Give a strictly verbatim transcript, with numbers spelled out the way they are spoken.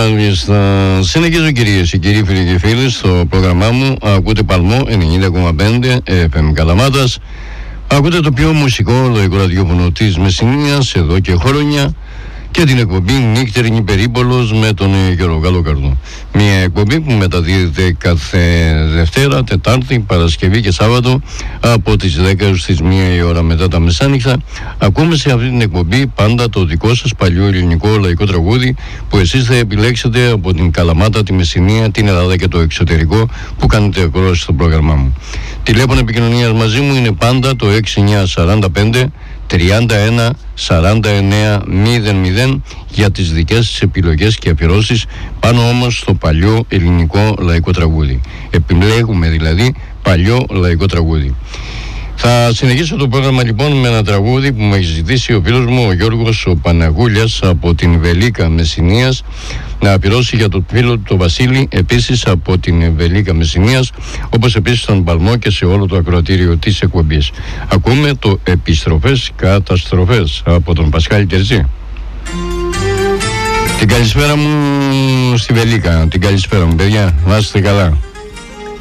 Μάλιστα. Συνεχίζω, κυρίες και κύριοι, φίλοι και φίλοι, στο πρόγραμμά μου. Ακούτε Παλμό ενενήντα κόμμα πέντε εφ εμ Καλαμάτας. Ακούτε το πιο μουσικό λαϊκό ραδιόφωνο της Μεσσηνίας εδώ και χρόνια, και την εκπομπή Νύχτερινη Περίπολος με τον Γιώργο Καλοκαρδού. Μια εκπομπή που μεταδίδεται κάθε Δευτέρα, Τετάρτη, Παρασκευή και Σάββατο από τις δέκα έως τις μία η ώρα μετά τα μεσάνυχτα. Ακούμε σε αυτή την εκπομπή πάντα το δικό σας παλιό ελληνικό λαϊκό τραγούδι που εσείς θα επιλέξετε από την Καλαμάτα, τη Μεσσηνία, την Ελλάδα και το εξωτερικό που κάνετε ακρόαση στο πρόγραμμά μου. Τηλέφωνο επικοινωνίας μαζί μου είναι πάντα το έξι εννιά τέσσερα πέντε τριάντα ένα σαράντα εννέα μηδέν μηδέν για τις δικές σας επιλογές και αφιερώσεις πάνω όμως στο παλιό ελληνικό λαϊκό τραγούδι. Επιλέγουμε δηλαδή παλιό λαϊκό τραγούδι. Θα συνεχίσω το πρόγραμμα λοιπόν με ένα τραγούδι που μου έχει ζητήσει ο φίλος μου ο Γιώργος ο Παναγούλιας από την Βελίκα Μεσσηνίας να αφιερώσει για τον φίλο του τον Βασίλη επίσης από την Βελίκα Μεσσηνίας, όπως επίσης στον Παλμό και σε όλο το ακροατήριο της εκπομπής. Ακούμε το Επιστροφές Καταστροφές από τον Πασχάλη Τερζή. Την καλησπέρα μου στη Βελίκα, την καλησπέρα μου παιδιά, να είστε καλά.